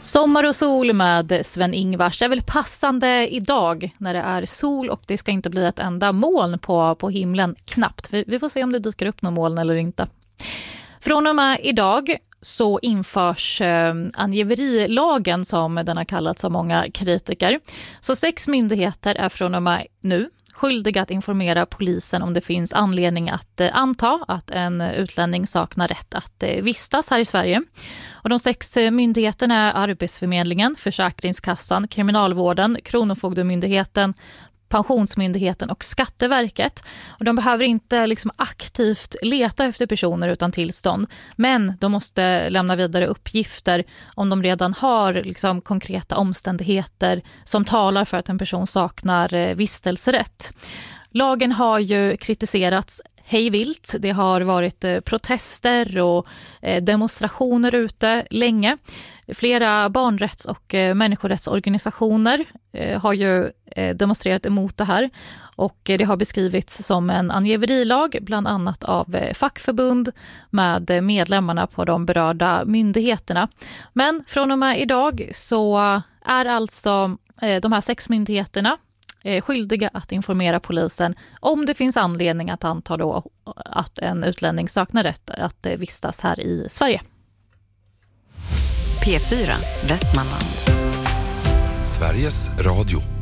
Sommar och sol med Sven-Ingvars är väl passande idag när det är sol och det ska inte bli ett enda moln på himlen, knappt. Vi får se om det dyker upp någon moln eller inte. Från och med idag så införs angiverilagen som den har kallats av många kritiker. Så 6 myndigheter är från och med nu skyldiga att informera polisen om det finns anledning att anta att en utlänning saknar rätt att vistas här i Sverige. Och de 6 myndigheterna är Arbetsförmedlingen, Försäkringskassan, Kriminalvården, Kronofogdemyndigheten, Pensionsmyndigheten och Skatteverket. Och de behöver inte aktivt leta efter personer utan tillstånd. Men de måste lämna vidare uppgifter om de redan har konkreta omständigheter som talar för att en person saknar vistelserätt. Lagen har ju kritiserats hejvilt. Det har varit protester och demonstrationer ute länge. Flera barnrätts- och människorättsorganisationer har ju demonstrerat emot det här och det har beskrivits som en angiverilag bland annat av fackförbund med medlemmarna på de berörda myndigheterna. Men från och med idag så är alltså de här 6 myndigheterna skyldiga att informera polisen om det finns anledning att anta då att en utlänning saknar rätt att vistas här i Sverige. P4 Västmanland. Sveriges Radio.